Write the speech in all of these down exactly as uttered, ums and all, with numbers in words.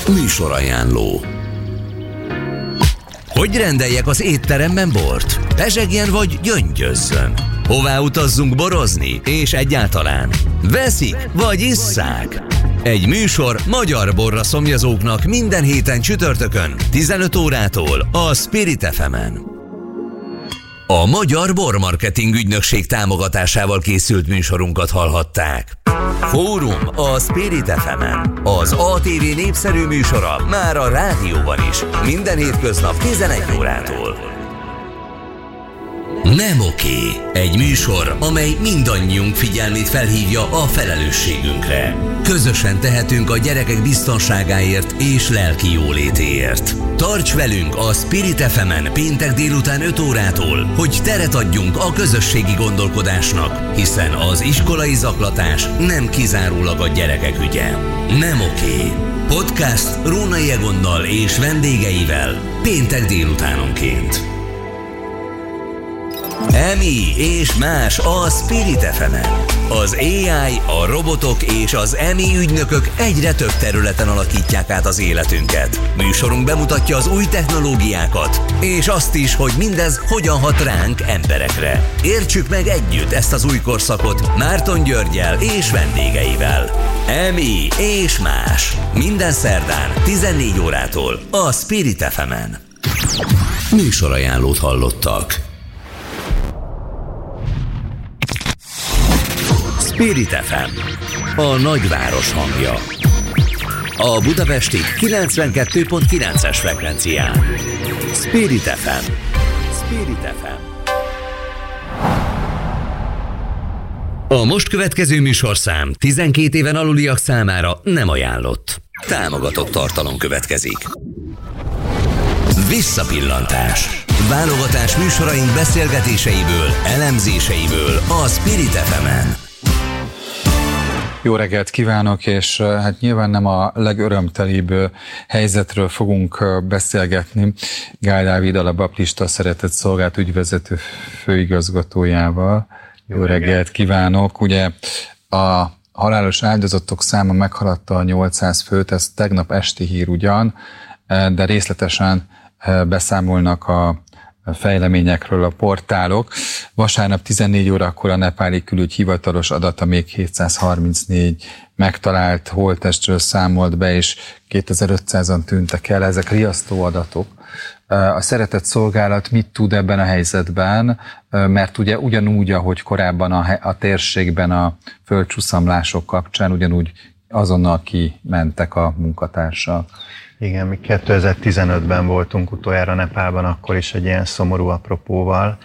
Műsorajánló. Hogy rendeljek az étteremben bort? Pezsegjen vagy gyöngyözzön? Hová utazzunk borozni? És egyáltalán veszik vagy isszák? Egy műsor magyar borra szomjazóknak minden héten csütörtökön tizenöt órától a Spirit ef emen. A Magyar Bormarketing Ügynökség támogatásával készült műsorunkat hallhatták. Fórum a Spirit ef emen. Az á té vé népszerű műsora már a rádióban is. Minden hétköznap tizenegy órától. Nem oké. Egy műsor, amely mindannyiunk figyelmét felhívja a felelősségünkre. Közösen tehetünk a gyerekek biztonságáért és lelki jólétéért. Tarts velünk a Spirit ef emen péntek délután öt órától, hogy teret adjunk a közösségi gondolkodásnak, hiszen az iskolai zaklatás nem kizárólag a gyerekek ügye. Nem oké. Podcast Rónai Egonnal és vendégeivel péntek délutánonként. Emi és más a Spirit ef emen. Az á i, a robotok és az Emi ügynökök egyre több területen alakítják át az életünket. Műsorunk bemutatja az új technológiákat, és azt is, hogy mindez hogyan hat ránk emberekre. Értsük meg együtt ezt az új korszakot Márton Györggyel és vendégeivel. Emi és más. Minden szerdán tizennégy órától a Spirit ef emen. Műsorajánlót hallottak. Spirit ef em, a nagyváros hangja. A budapesti kilencvenkettő pont kilences frekvencián. Spirit ef em. Spirit ef em. A most következő műsorszám tizenkét éven aluliak számára nem ajánlott. Támogatott tartalom következik. Visszapillantás. Válogatás műsoraink beszélgetéseiből, elemzéseiből a Spirit ef emen. Jó reggelt kívánok, és hát nyilván nem a legörömtelibb helyzetről fogunk beszélgetni. Gály Dáviddal, a Baptista Szeretett Szolgálat ügyvezető főigazgatójával. Jó, Jó reggelt. reggelt kívánok. Ugye a halálos áldozatok száma meghaladta a nyolcszáz főt, ez tegnap esti hír ugyan, de részletesen beszámolnak a fejleményekről a portálok. Vasárnap tizennégy órakor a nepáli külügy hivatalos adata még hétszázharmincnégy megtalált holttestről számolt be, és kétezer-ötszázan tűntek el. Ezek riasztó adatok. A Szeretett Szolgálat mit tud ebben a helyzetben, mert ugye ugyanúgy, ahogy korábban a, a térségben a földcsúszamlások kapcsán, ugyanúgy azonnal kimentek a munkatársak. Igen, mi kétezer-tizenötben voltunk utoljára Nepálban, akkor is egy ilyen szomorú apropóval.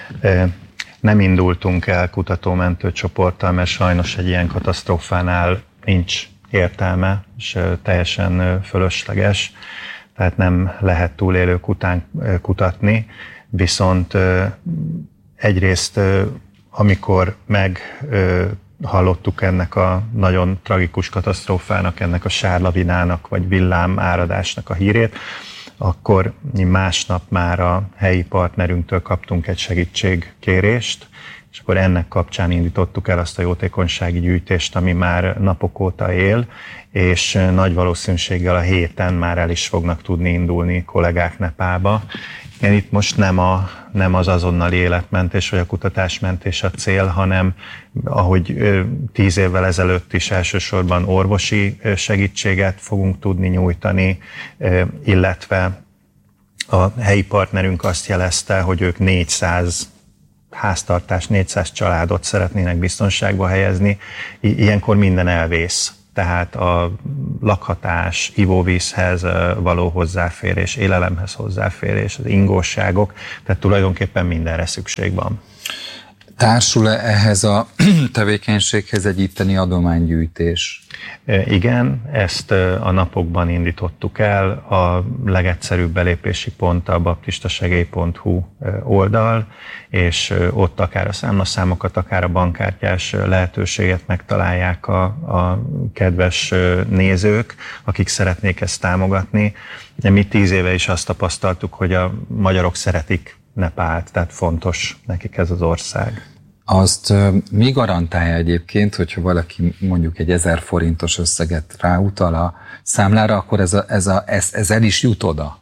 Nem indultunk el kutatómentő csoporttal, mert sajnos egy ilyen katasztrófánál nincs értelme, és teljesen fölösleges, tehát nem lehet túlélők után kutatni, viszont egyrészt amikor meg hallottuk ennek a nagyon tragikus katasztrófának, ennek a sárlavinának vagy villám áradásnak a hírét, akkor másnap már a helyi partnerünktől kaptunk egy segítségkérést, és akkor ennek kapcsán indítottuk el azt a jótékonysági gyűjtést, ami már napok óta él, és nagy valószínűséggel a héten már el is fognak tudni indulni kollégák Nepálba. Igen, itt most nem, a, nem az azonnali életmentés vagy a kutatásmentés a cél, hanem ahogy tíz évvel ezelőtt is elsősorban orvosi segítséget fogunk tudni nyújtani, illetve a helyi partnerünk azt jelezte, hogy ők négyszáz háztartás, négyszáz családot szeretnének biztonságba helyezni. Ilyenkor minden elvész. Tehát a lakhatás, ivóvízhez való hozzáférés, élelemhez hozzáférés, az ingósságok, tehát tulajdonképpen mindenre szükség van. Társul-e ehhez a tevékenységhez egy itteni adománygyűjtés? Igen, ezt a napokban indítottuk el. A legegyszerűbb belépési pont a baptistasegély pont hu oldal, és ott akár a számlaszámokat, akár a bankkártyás lehetőséget megtalálják a, a kedves nézők, akik szeretnék ezt támogatni. De mi tíz éve is azt tapasztaltuk, hogy a magyarok szeretik Nepált, tehát fontos nekik ez az ország. Azt mi garantálja egyébként, hogyha valaki mondjuk egy ezer forintos összeget ráutal a számlára, akkor ez, a, ez, a, ez, ez el is jut oda?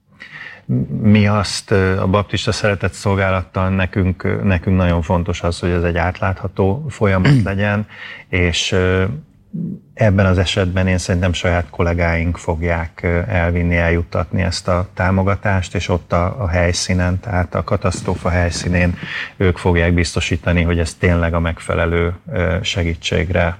Mi azt a baptista szeretett szolgálattal nekünk, nekünk nagyon fontos az, hogy ez egy átlátható folyamat legyen, és ebben az esetben én szerintem saját kollégáink fogják elvinni, eljuttatni ezt a támogatást, és ott a, a helyszínen, tehát a katasztrófa helyszínén ők fogják biztosítani, hogy ez tényleg a megfelelő segítségre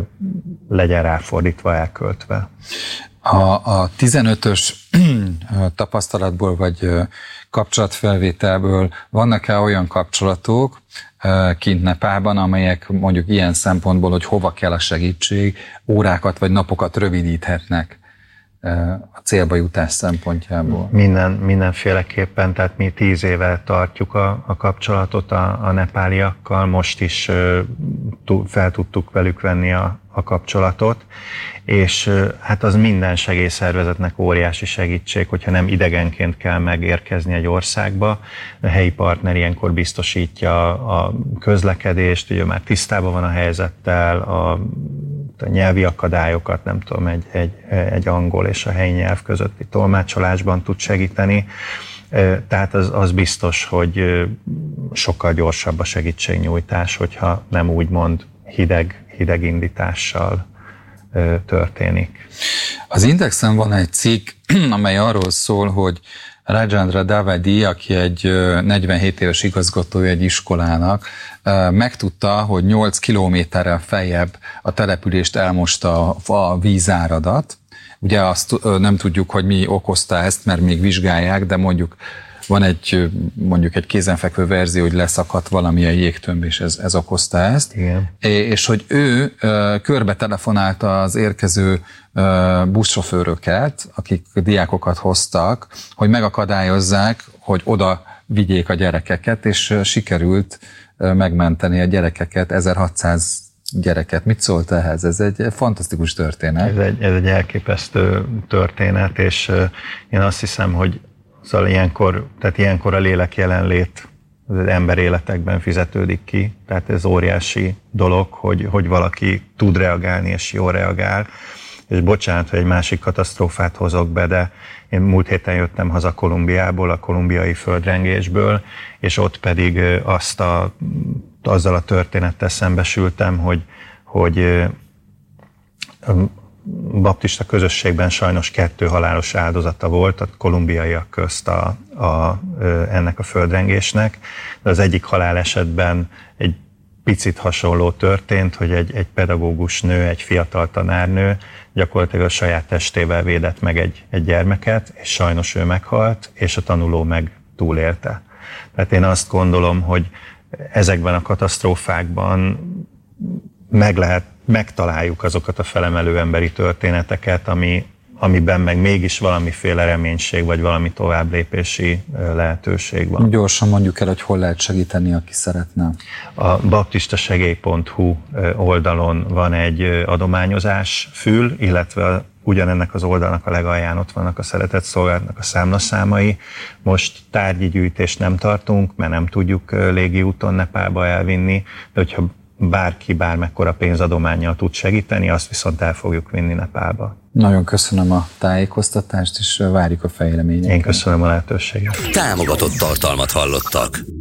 legyen ráfordítva, elköltve. A, a tizenötös tapasztalatból vagy kapcsolatfelvételből vannak-e olyan kapcsolatok kint Nepálban, amelyek mondjuk ilyen szempontból, hogy hova kell a segítség, órákat vagy napokat rövidíthetnek a célba jutás szempontjából? Minden, mindenféleképpen, tehát mi tíz éve tartjuk a, a kapcsolatot a, a nepáliakkal, most is fel tudtuk velük venni a, a kapcsolatot, és hát az minden segélyszervezetnek óriási segítség, hogyha nem idegenként kell megérkezni egy országba. A helyi partner ilyenkor biztosítja a közlekedést, ugye már tisztában van a helyzettel, a, a nyelvi akadályokat, nem tudom, egy, egy, egy angol és a helyi nyelv közötti tolmácsolásban tud segíteni. Tehát az, az biztos, hogy sokkal gyorsabb a segítségnyújtás, hogyha nem úgymond hideg, hideg indítással történik. Az Indexen van egy cikk, amely arról szól, hogy Rajendra Davadi, aki egy negyvenhét éves igazgatója egy iskolának, megtudta, hogy nyolc kilométerrel feljebb a települést elmosta a vízáradat. Ugye azt nem tudjuk, hogy mi okozta ezt, mert még vizsgálják, de mondjuk van egy, mondjuk egy kézenfekvő verzió, hogy leszakadt valamilyen jégtömb, és ez, ez okozta ezt. Igen. És hogy ő uh, körbe telefonálta az érkező uh, buszsofőröket, akik diákokat hoztak, hogy megakadályozzák, hogy oda vigyék a gyerekeket, és uh, sikerült uh, megmenteni a gyerekeket, ezerhatszáz gyereket. Mit szólt ehhez? Ez egy fantasztikus történet. Ez egy, ez egy elképesztő történet, és uh, én azt hiszem, hogy Szóval ilyenkor, tehát ilyenkor a lélek jelenlét az ember életekben fizetődik ki, tehát ez óriási dolog, hogy, hogy valaki tud reagálni és jól reagál. És bocsánat, hogy egy másik katasztrófát hozok be, de én múlt héten jöttem haza Kolumbiából, a kolumbiai földrengésből, és ott pedig azt a, azzal a történettel szembesültem, hogy, hogy baptista közösségben sajnos kettő halálos áldozata volt, a kolumbiaiak közt a, a, ennek a földrengésnek, de az egyik halálesetben egy picit hasonló történt, hogy egy, egy pedagógus nő, egy fiatal tanárnő gyakorlatilag a saját testével védett meg egy, egy gyermeket, és sajnos ő meghalt, és a tanuló meg túlélte. Tehát én azt gondolom, hogy ezekben a katasztrófákban meg lehet, megtaláljuk azokat a felemelő emberi történeteket, ami, amiben meg mégis valamiféle reménység, vagy valami továbblépési lehetőség van. Gyorsan mondjuk el, hogy hol lehet segíteni, aki szeretne. A baptistasegély pont hu oldalon van egy adományozás fül, illetve ugyanennek az oldalnak a legalján ott vannak a szeretett szolgálatnak a számlaszámai. Most tárgyi gyűjtést nem tartunk, mert nem tudjuk légi úton Nepálba elvinni, de hogyha bárki bármekkora pénzadománnyal tud segíteni, azt viszont el fogjuk vinni Nepálba. Nagyon köszönöm a tájékoztatást, és várjuk a fejleményeket. Én köszönöm a lehetőséget. Támogatott tartalmat hallottak.